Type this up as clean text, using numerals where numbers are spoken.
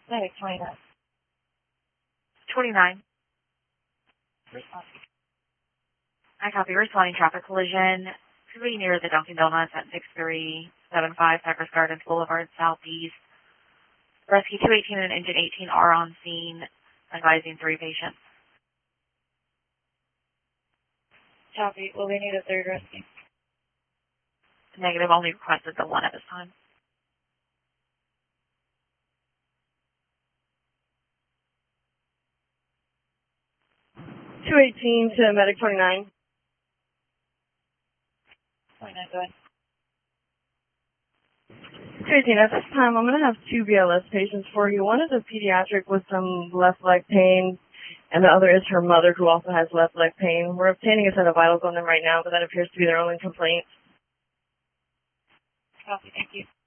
Medic 29. 29. Responding. I copy. Responding traffic collision. Somebody near the Dunkin' Donuts at 6375 Cypress Gardens Boulevard Southeast. Rescue 218 and engine 18 are on scene, advising 3 patients. Copy. Will they need a third rescue? Negative. Only requested the 1 at this time. .218 to medic 29. 29, go ahead. 218, at this time, I'm going to have 2 BLS patients for you. One is a pediatric with some left leg pain, and the other is her mother who also has left leg pain. We're obtaining a set of vitals on them right now, but that appears to be their only complaint. Copy, thank you.